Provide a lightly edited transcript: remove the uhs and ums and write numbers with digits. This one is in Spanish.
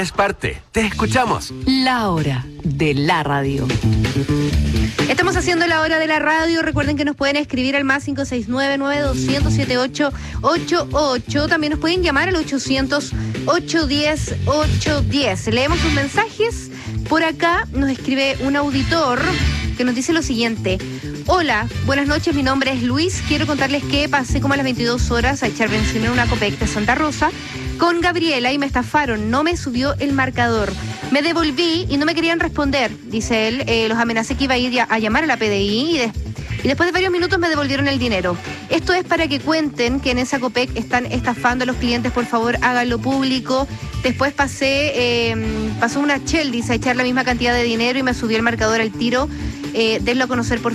Es parte. Te escuchamos. La hora de la radio. Estamos haciendo la hora de la radio. Recuerden que nos pueden escribir al más 569-9200-7888. También nos pueden llamar al 800-810-810. Leemos sus mensajes. Por acá nos escribe un auditor que nos dice lo siguiente. Hola, buenas noches, mi nombre es Luis. Quiero contarles que pasé como a las 22 horas a echar benzina en una Copec de Santa Rosa con Gabriela y me estafaron, no me subió el marcador. Me devolví y no me querían responder, dice él. Los amenacé que iba a ir a llamar a la PDI y después de varios minutos me devolvieron el dinero. Esto es para que cuenten que en esa Copec están estafando a los clientes, por favor háganlo público. Después pasó una Shell, dice, a echar la misma cantidad de dinero y me subió el marcador al tiro. Denlo a conocer, por